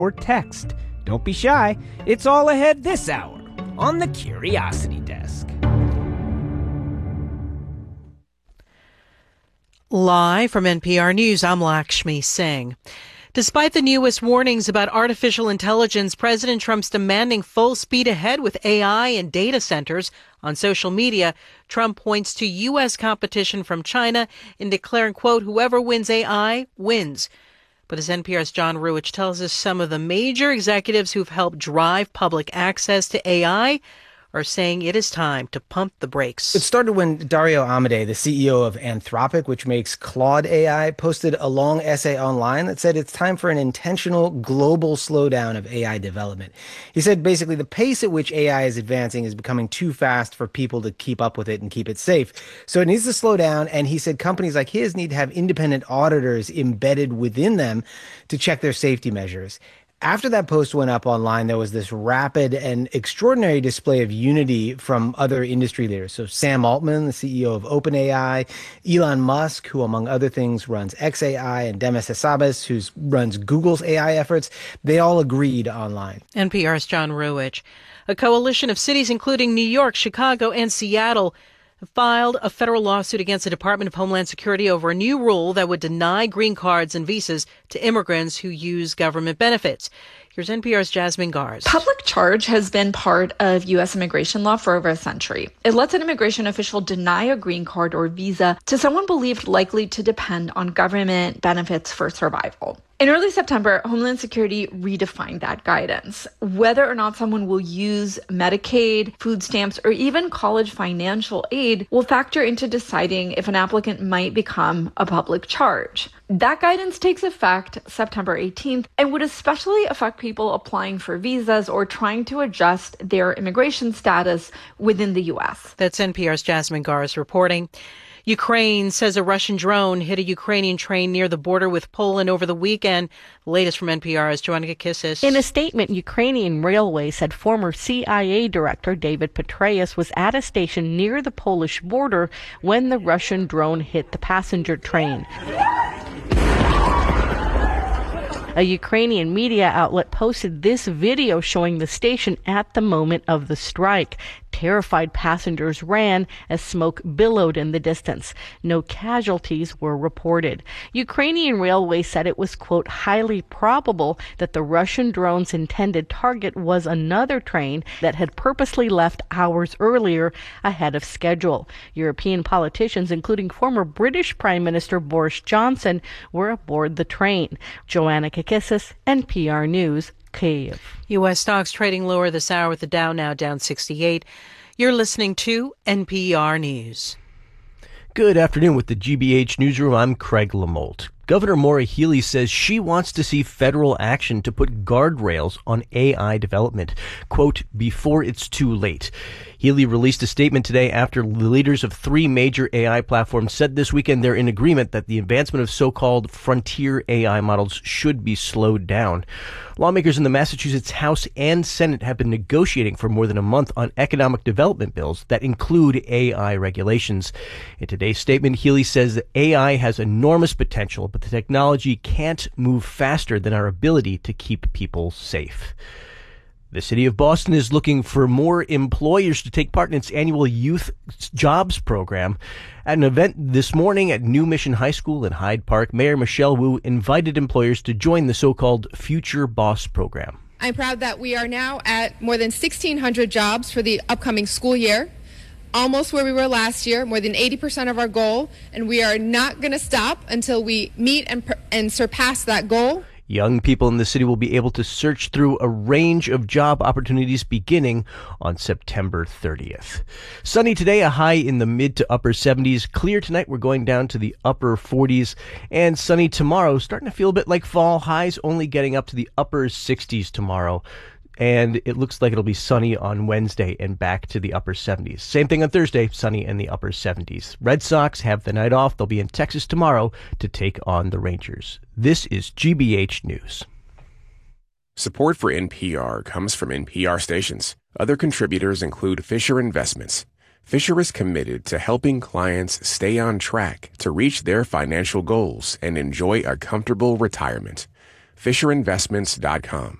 or text. Don't be shy. It's all ahead this hour on the Curiosity Desk. Live from NPR News, I'm Lakshmi Singh. Despite the newest warnings about artificial intelligence, President Trump's demanding full speed ahead with AI and data centers on social media, Trump points to U.S. competition from China in declaring, quote, whoever wins AI wins. But as NPR's John Ruwitch tells us, some of the major executives who've helped drive public access to AI are saying it is time to pump the brakes. It started when Dario Amodei, the CEO of Anthropic, which makes Claude AI, posted a long essay online that said it's time for an intentional global slowdown of AI development. He said basically the pace at which AI is advancing is becoming too fast for people to keep up with it and keep it safe. So it needs to slow down, and he said companies like his need to have independent auditors embedded within them to check their safety measures. After that post went up online, there was this rapid and extraordinary display of unity from other industry leaders. So Sam Altman, the CEO of OpenAI, Elon Musk, who among other things runs xAI, and Demis Hassabis, who runs Google's AI efforts, they all agreed online. NPR's John Ruwitch. A coalition of cities, including New York, Chicago, and Seattle, filed a federal lawsuit against the Department of Homeland Security over a new rule that would deny green cards and visas to immigrants who use government benefits. Here's NPR's Jasmine Garz. Public charge has been part of U.S. immigration law for over a century. It lets an immigration official deny a green card or visa to someone believed likely to depend on government benefits for survival. In early September, Homeland Security redefined that guidance. Whether or not someone will use Medicaid, food stamps, or even college financial aid will factor into deciding if an applicant might become a public charge. That guidance takes effect September 18th and would especially affect people applying for visas or trying to adjust their immigration status within the U.S. That's NPR's Jasmine Garz reporting. Ukraine says a Russian drone hit a Ukrainian train near the border with Poland over the weekend. The latest from NPR's Joanna Kakissis. In a statement, Ukrainian Railway said former CIA Director David Petraeus was at a station near the Polish border when the Russian drone hit the passenger train. A Ukrainian media outlet posted this video showing the station at the moment of the strike. Terrified passengers ran as smoke billowed in the distance. No casualties were reported. Ukrainian Railway said it was, quote, highly probable that the Russian drone's intended target was another train that had purposely left hours earlier ahead of schedule. European politicians, including former British Prime Minister Boris Johnson, were aboard the train. Joanna Kakissis, NPR News, Kyiv. U.S. stocks trading lower this hour with the Dow now down 68. You're listening to NPR News. Good afternoon. With the GBH Newsroom, I'm Craig Lamolt. Governor Maura Healey says she wants to see federal action to put guardrails on AI development, quote, before it's too late. Healey released a statement today after the leaders of three major AI platforms said this weekend they're in agreement that the advancement of so-called frontier AI models should be slowed down. Lawmakers in the Massachusetts House and Senate have been negotiating for more than a month on economic development bills that include AI regulations. In today's statement, Healey says that AI has enormous potential, but the technology can't move faster than our ability to keep people safe. The city of Boston is looking for more employers to take part in its annual Youth Jobs program. At an event this morning at New Mission High School in Hyde Park, Mayor Michelle Wu invited employers to join the so-called Future Boss program. I'm proud that we are now at more than 1,600 jobs for the upcoming school year, almost where we were last year, more than 80% of our goal, and we are not going to stop until we meet and surpass that goal. Young people in the city will be able to search through a range of job opportunities beginning on September 30th. Sunny today, a high in the mid to upper 70s. Clear tonight, we're going down to the upper 40s. And sunny tomorrow, starting to feel a bit like fall. Highs only getting up to the upper 60s tomorrow. And it looks like it'll be sunny on Wednesday and back to the upper 70s. Same thing on Thursday, sunny in the upper 70s. Red Sox have the night off. They'll be in Texas tomorrow to take on the Rangers. This is GBH News. Support for NPR comes from NPR stations. Other contributors include Fisher Investments. Fisher is committed to helping clients stay on track to reach their financial goals and enjoy a comfortable retirement. FisherInvestments.com.